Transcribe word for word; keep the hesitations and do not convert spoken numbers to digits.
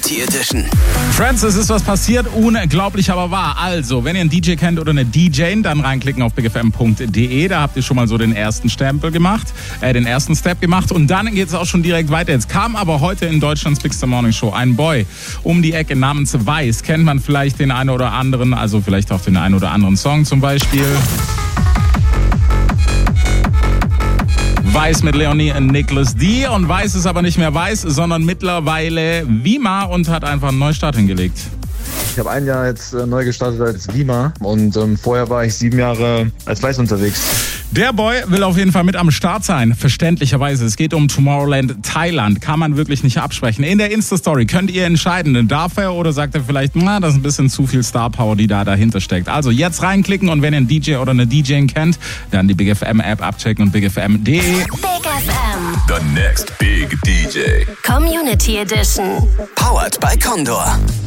Community Edition. Friends, es ist was passiert, unglaublich aber wahr. Also, wenn ihr einen D J kennt oder eine D J, dann reinklicken auf big f m punkt d e. Da habt ihr schon mal so den ersten Stempel gemacht, äh, den ersten Step gemacht und dann geht es auch schon direkt weiter. Jetzt kam aber heute in Deutschlands Big Star Morning Show ein Boy um die Ecke namens Weiß. Kennt man vielleicht den einen oder anderen, also vielleicht auch den einen oder anderen Song zum Beispiel. Weiß mit Leonie und Nicholas D. Und Weiß ist aber nicht mehr Weiß, sondern mittlerweile Wima und hat einfach einen Neustart hingelegt. Ich habe ein Jahr jetzt äh, neu gestartet als Wima und ähm, vorher war ich sieben Jahre als Weiß unterwegs. Der Boy will auf jeden Fall mit am Start sein, verständlicherweise. Es geht um Tomorrowland Thailand, kann man wirklich nicht absprechen. In der Insta-Story könnt ihr entscheiden, darf er oder sagt er vielleicht, na, das ist ein bisschen zu viel Star-Power, die da dahinter steckt. Also jetzt reinklicken und wenn ihr einen D J oder eine D J kennt, dann die Big F M-App abchecken und big f m punkt d e. Big F M. The next big D J. Community Edition. Powered by Condor.